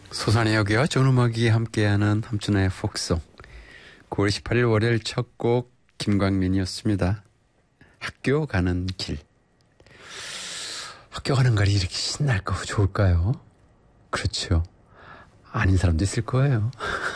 소산의 여기와 존음악이 함께하는 함춘의 폭송 9월 18일 월요일 첫 곡 김광민이었습니다. 학교 가는 길. 학교 가는 길이 이렇게 신날까 좋을까요? 그렇죠. 아닌 사람도 있을 거예요.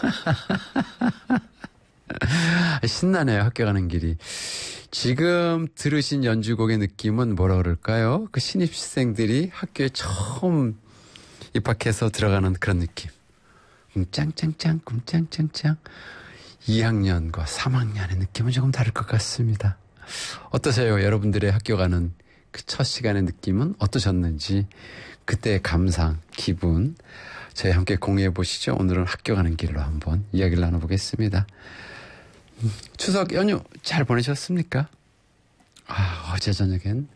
신나네요. 학교 가는 길이. 지금 들으신 연주곡의 느낌은 뭐라 그럴까요? 그 신입생들이 학교에 처음 입학해서 들어가는 그런 느낌. 짱짱짱 꿈짱짱짱. 2학년과 3학년의 느낌은 조금 다를 것 같습니다. 어떠세요? 여러분들의 학교 가는 그 첫 시간의 느낌은 어떠셨는지, 그때의 감상, 기분 저희 함께 공유해 보시죠. 오늘은 학교 가는 길로 한번 이야기를 나눠보겠습니다. 추석 연휴 잘 보내셨습니까? 어제 저녁엔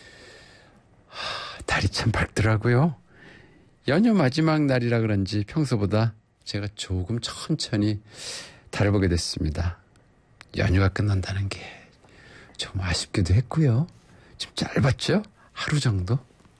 달이 참 밝더라고요. 연휴 마지막 날이라 그런지 평소보다 제가 조금 천천히 달을 보게 됐습니다. 연휴가 끝난다는 게 좀 아쉽기도 했고요. 좀 짧았죠? 하루 정도?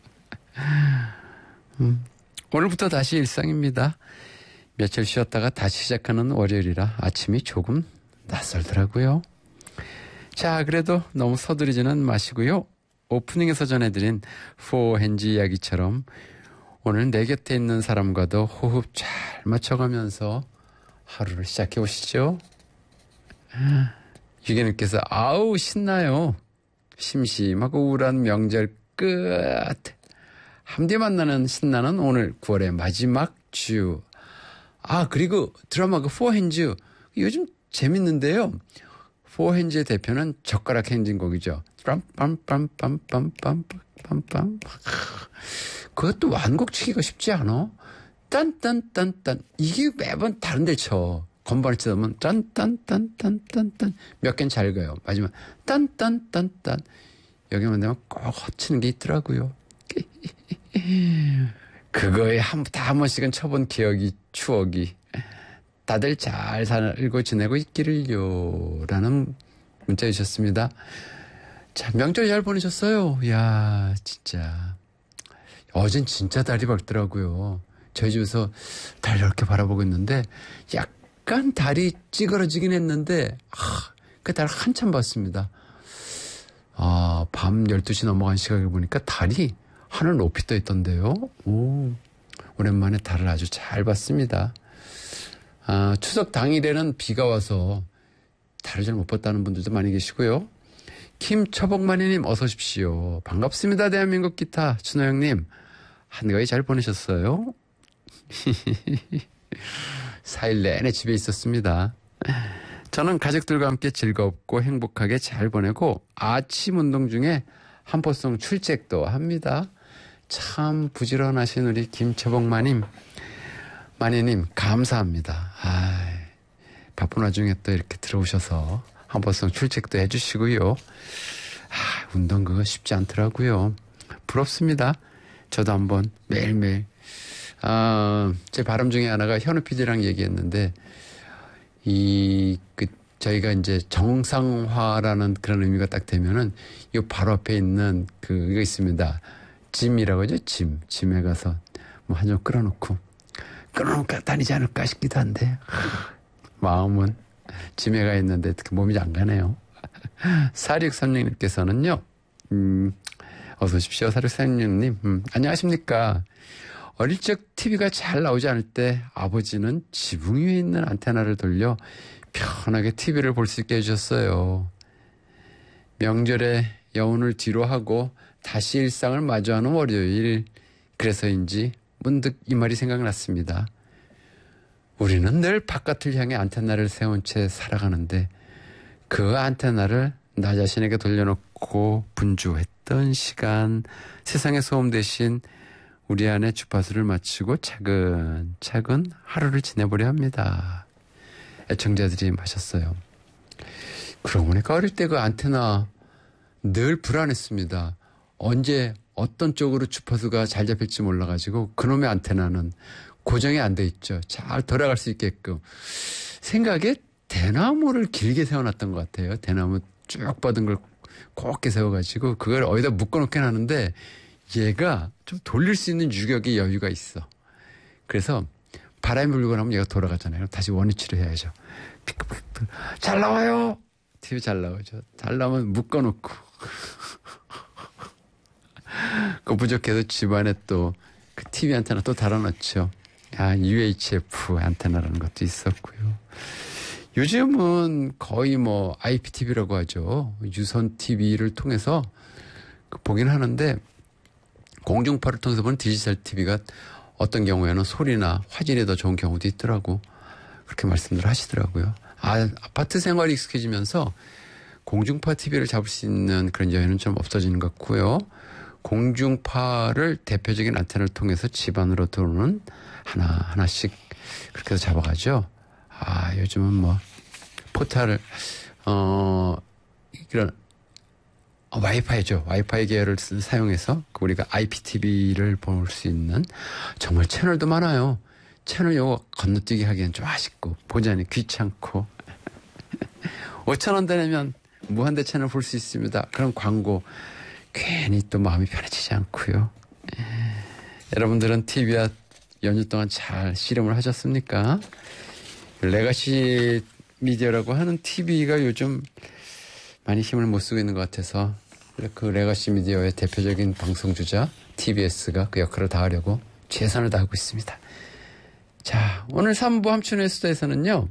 오늘부터 다시 일상입니다. 며칠 쉬었다가 다시 시작하는 월요일이라 아침이 조금 낯설더라고요. 자, 그래도 너무 서두르지는 마시고요. 오프닝에서 전해드린 포핸즈 이야기처럼 오늘 내 곁에 있는 사람과도 호흡 잘 맞춰가면서 하루를 시작해 보시죠. 유계님께서 아우 신나요. 심심하고 우울한 명절 끝. 함께 만나는 신나는 오늘 9월의 마지막 주. 그리고 드라마 그 포핸즈 요즘 재밌는데요. 포핸즈의 대표는 젓가락 행진곡이죠. 빰빰빰빰빰빰빰빰. 그것도 완곡치기가 쉽지 않아. 딴딴딴딴. 이게 매번 다른데 쳐. 건반을 치다 보면 딴딴딴딴딴딴. 몇 개는 잘 가요. 마지막 딴딴딴딴. 여기만 되면 꼭 헛치는 게 있더라고요. 그거에 다 한 번씩은 쳐본 기억이, 추억이. 다들 잘 살고 지내고 있기를요. 라는 문자 주셨습니다. 자, 명절 잘 보내셨어요? 이야, 진짜. 어젠 진짜 달이 밝더라고요. 저희 집에서 달 이렇게 바라보고 있는데 약간 달이 찌그러지긴 했는데 그 달 한참 봤습니다. 밤 12시 넘어간 시각을 보니까 달이 하늘 높이 떠 있던데요. 오랜만에 달을 아주 잘 봤습니다. 추석 당일에는 비가 와서 달을 잘 못 봤다는 분들도 많이 계시고요. 김처복만이님 어서 오십시오. 반갑습니다. 대한민국 기타 준호형님. 한가위 잘 보내셨어요? 4일 내내 집에 있었습니다. 저는 가족들과 함께 즐겁고 행복하게 잘 보내고 아침 운동 중에 한포송 출첵도 합니다. 참 부지런하신 우리 김처복마님, 마니님 감사합니다. 바쁜 와중에 또 이렇게 들어오셔서 한포송 출첵도 해주시고요. 운동 그거 쉽지 않더라고요. 부럽습니다. 저도 한번 매일매일 제 바람 중에 하나가 현우 PD랑 얘기했는데 저희가 이제 정상화라는 그런 의미가 딱 되면은 이 바로 앞에 있는 이거 있습니다. 짐이라고 하죠. 짐에 가서 뭐 한 점 끌어놓고 다니지 않을까 싶기도 한데 마음은 짐에 가 있는데 몸이 안 가네요. 4636님께서는요. 어서 오십시오. 4636님. 안녕하십니까. 어릴 적 TV가 잘 나오지 않을 때 아버지는 지붕 위에 있는 안테나를 돌려 편하게 TV를 볼 수 있게 해주셨어요. 명절에 여운을 뒤로 하고 다시 일상을 마주하는 월요일. 그래서인지 문득 이 말이 생각났습니다. 우리는 늘 바깥을 향해 안테나를 세운 채 살아가는데 그 안테나를 나 자신에게 돌려놓고 분주했던 시간, 세상의 소음 대신 우리 안에 주파수를 맞추고 차근차근 하루를 지내보려 합니다. 애청자들이 하셨어요. 그러고 보니까 어릴 때 그 안테나 늘 불안했습니다. 언제 어떤 쪽으로 주파수가 잘 잡힐지 몰라가지고 그놈의 안테나는 고정이 안 돼 있죠. 잘 돌아갈 수 있게끔. 생각에 대나무를 길게 세워놨던 것 같아요. 대나무 쭉 뻗은 걸 곱게 세워가지고 그걸 어디다 묶어놓긴 하는데 얘가 좀 돌릴 수 있는 유격의 여유가 있어. 그래서 바람이 불고 나면 얘가 돌아가잖아요. 다시 원위치로 해야죠. 잘 나와요. TV 잘 나오죠. 잘 나오면 묶어놓고. 그 부족해서 집안에 또 그 TV 안테나 또 달아놓죠. UHF 안테나라는 것도 있었고요. 요즘은 거의 뭐 IPTV라고 하죠. 유선 TV를 통해서 보긴 하는데 공중파를 통해서 보는 디지털 TV가 어떤 경우에는 소리나 화질이 더 좋은 경우도 있더라고. 그렇게 말씀들 하시더라고요. 아파트 생활이 익숙해지면서 공중파 TV를 잡을 수 있는 그런 여유는 좀 없어지는 것 같고요. 공중파를 대표적인 안테나를 통해서 집안으로 들어오는 하나씩 그렇게 해서 잡아가죠. 요즘은 뭐 포탈을 이런 와이파이죠. 와이파이 계열을 사용해서 우리가 IPTV를 볼 수 있는 정말 채널도 많아요. 채널 요거 건너뛰기 하기엔 좀 아쉽고 보자니 귀찮고 5,000원 더 내면 무한대 채널 볼 수 있습니다. 그런 광고 괜히 또 마음이 편해지지 않고요. 여러분들은 TV와 연휴 동안 잘 씨름을 하셨습니까? 레가시 미디어라고 하는 TV가 요즘 많이 힘을 못 쓰고 있는 것 같아서 그 레가시 미디어의 대표적인 방송주자 TBS가 그 역할을 다하려고 최선을 다하고 있습니다. 자, 오늘 3부 함춘의 수다에서는요.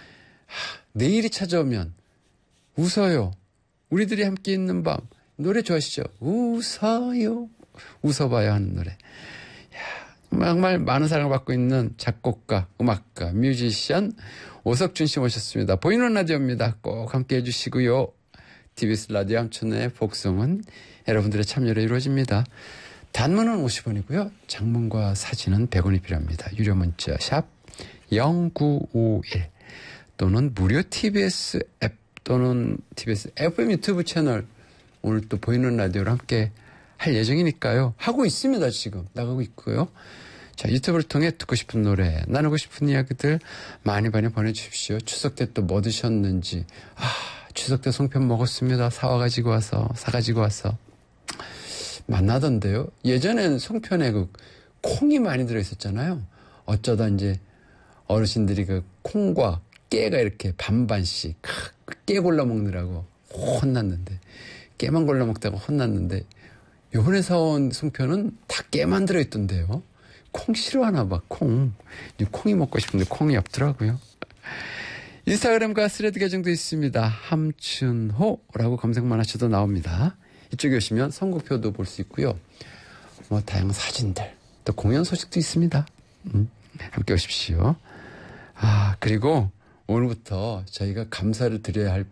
내일이 찾아오면 웃어요. 우리들이 함께 있는 밤. 노래 좋아하시죠? 웃어요. 웃어봐야 하는 노래. 정말 많은 사랑을 받고 있는 작곡가, 음악가, 뮤지션 오석준 씨 모셨습니다. 보이는 라디오입니다. 꼭 함께해 주시고요. TBS 라디오 함춘의 복송은 여러분들의 참여로 이루어집니다. 단문은 50원이고요. 장문과 사진은 100원이 필요합니다. 유료 문자 샵 0951 또는 무료 TBS 앱 또는 TBS FM 유튜브 채널 오늘 또 보이는 라디오로 함께 할 예정이니까요. 하고 있습니다. 지금 나가고 있고요. 자, 유튜브를 통해 듣고 싶은 노래, 나누고 싶은 이야기들 많이 보내주십시오. 추석 때 또 뭐 드셨는지. 추석 때 송편 먹었습니다. 사가지고 와서. 맛나던데요. 예전엔 송편에 그 콩이 많이 들어있었잖아요. 어쩌다 이제 어르신들이 그 콩과 깨가 이렇게 반반씩 깨 골라 먹느라고 혼났는데 깨만 골라 먹다가 혼났는데 요번에 사온 송편은 다 깨만 들어있던데요. 콩 싫어하나 봐. 콩이 먹고 싶은데 콩이 없더라고요. 인스타그램과 스레드 계정도 있습니다. 함춘호라고 검색만 하셔도 나옵니다. 이쪽에 오시면 선곡표도 볼 수 있고요. 뭐 다양한 사진들 또 공연 소식도 있습니다. 함께 오십시오. 그리고 오늘부터 저희가 감사를 드려야 할